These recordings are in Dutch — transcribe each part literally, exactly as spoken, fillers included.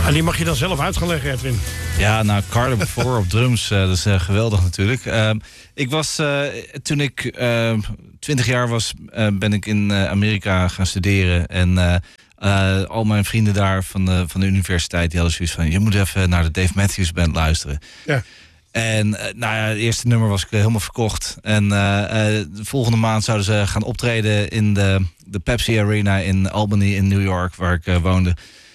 En die mag je dan zelf uit gaan leggen, Edwin. Ja, nou, Carter Before op drums, uh, dat is uh, geweldig natuurlijk. Uh, ik was, uh, toen ik twintig uh, jaar was, uh, ben ik in uh, Amerika gaan studeren. En uh, uh, al mijn vrienden daar van de, van de universiteit, die hadden zoiets van... je moet even naar de Dave Matthews Band luisteren. Ja. En uh, nou ja, het eerste nummer was ik helemaal verkocht. En uh, uh, de volgende maand zouden ze gaan optreden in de, de Pepsi Arena in Albany in New York, waar ik uh, woonde.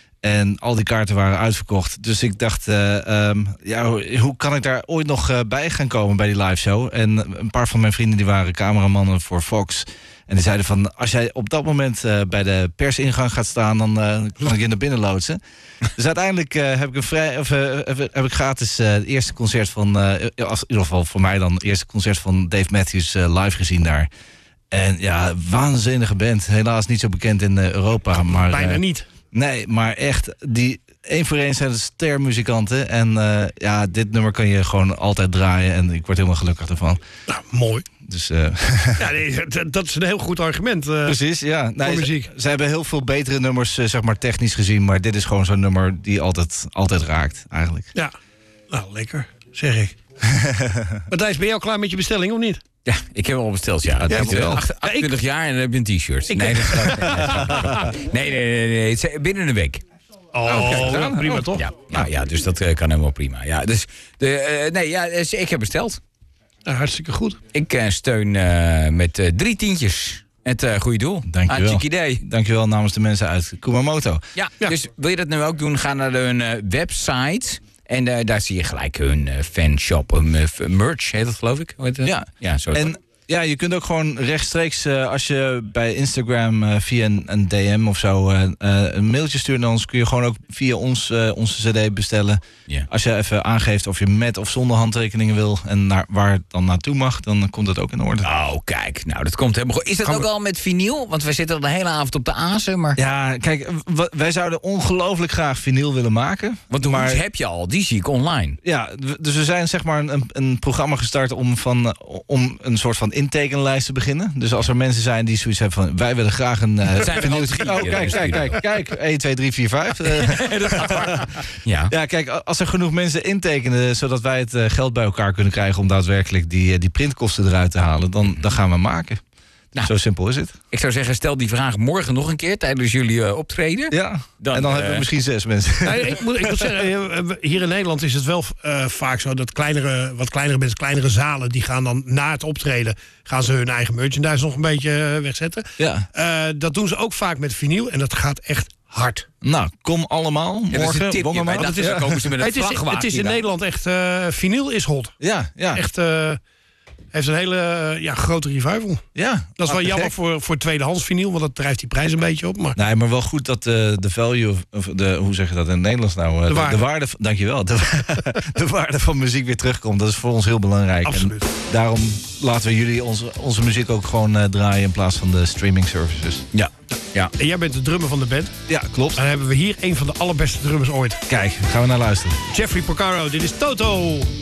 En al die kaarten waren uitverkocht. Dus ik dacht, uh, um, ja, hoe kan ik daar ooit nog uh, bij gaan komen bij die live show? En een paar van mijn vrienden die waren cameramannen voor Fox. En die zeiden van, als jij op dat moment uh, bij de persingang gaat staan, dan uh, kan ik je naar binnen loodsen. Dus uiteindelijk uh, heb ik een vrij, of, uh, heb ik gratis uh, het eerste concert van, uh, in ieder geval voor mij dan, het eerste concert van Dave Matthews uh, live gezien daar. En ja, waanzinnige band. Helaas niet zo bekend in uh, Europa. Maar, Bijna uh, niet. Nee, maar echt, die één voor één zijn de stermuzikanten. En uh, ja, dit nummer kan je gewoon altijd draaien. En ik word helemaal gelukkig ervan. Nou, mooi. Dus, uh... ja, nee, dat is een heel goed argument. Uh, Precies, ja. Nee, voor muziek. Ze, ze hebben heel veel betere nummers, uh, zeg maar technisch gezien. Maar dit is gewoon zo'n nummer die altijd, altijd raakt, eigenlijk. Ja, nou, lekker, zeg ik. Matthijs, ben je al klaar met je bestelling, of niet? Ja, ik heb hem al besteld, ja. Ja, ja, wel. achtentwintig jaar en dan heb je een t-shirt. Ik- Nee, dat is nee, nee, nee, nee, het is binnen een week. Oh, kijk eens aan. prima toch? Ja, nou, ja, dus dat uh, kan helemaal prima. Ja, dus de, uh, nee, ja, dus ik heb besteld. Nou, hartstikke goed. Ik uh, steun uh, met uh, drie tientjes het uh, goede doel. Dankjewel. Aan Chikidee. Dankjewel namens de mensen uit Kumamoto. Ja, Ja. dus wil je dat nu ook doen? Ga naar hun uh, website. En uh, daar zie je gelijk hun uh, fanshop, hun uh, merch, heet dat geloof ik? Hoe heet dat? Ja. ja zo En ja, je kunt ook gewoon rechtstreeks, uh, als je bij Instagram uh, via een, een D M of zo uh, uh, een mailtje stuurt naar ons, kun je gewoon ook via ons uh, onze cd bestellen. Ja. Als je even aangeeft of je met of zonder handtekeningen wil en naar, waar het dan naartoe mag, dan komt het ook in orde. Oh, kijk. Nou, dat komt helemaal goed. Is dat Gaan ook we- al met vinyl? Want wij zitten al de hele avond op de azen, maar... Ja, kijk, w- wij zouden ongelooflijk graag vinyl willen maken. Want de maar hoes heb je al, die zie ik online. Ja, w- dus we zijn zeg maar een, een programma gestart om, van, uh, om een soort van intekenlijst te beginnen. Dus als er mensen zijn die zoiets hebben van, wij willen graag een... Uh, zijn er vinyl- al drie, oh, uh, kijk, kijk, kijk, kijk. één, twee, drie, vier, vijf. Uh, Dat gaat hard. Ja. ja, kijk, als er genoeg mensen intekenen, zodat wij het uh, geld bij elkaar kunnen krijgen om daadwerkelijk die, uh, die printkosten eruit te halen, dan, dan gaan we maken. Nou. Zo simpel is het. Ik zou zeggen, stel die vraag morgen nog een keer tijdens jullie uh, optreden. Ja, Dan, en dan uh, hebben we misschien zes mensen. Nee, ik, moet, ik moet zeggen, eh, hier in Nederland is het wel uh, vaak zo dat kleinere, wat kleinere mensen, kleinere zalen, die gaan dan na het optreden, gaan ze hun eigen merchandise nog een beetje uh, wegzetten. Ja. Uh, dat doen ze ook vaak met vinyl en dat gaat echt hard. Nou, kom allemaal Ja, dat is een morgen. tipje, Wongerman. wij dachten, ja. dan komen ze met een Het is, vrachtwagen. het is in Nederland echt, uh, vinyl is hot. Ja, ja. Echt, uh, heeft een hele uh, ja, grote revival. ja. Dat is wel Ah, jammer gek. voor, voor tweedehands vinyl, want dat drijft die prijs een beetje op. Maar Nee, maar wel goed dat de, de value, of de, hoe zeg je dat in het Nederlands nou? eh, De waarde. De, de waarde, dankjewel. De, de waarde van muziek weer terugkomt. Dat is voor ons heel belangrijk. Absoluut. En daarom laten we jullie onze, onze muziek ook gewoon uh, draaien in plaats van de streaming services. Ja. Ja. en jij bent de drummer van de band. Ja, klopt. Dan hebben we hier een van de allerbeste drummers ooit. Kijk, gaan we naar luisteren. Jeffrey Porcaro, dit is Toto.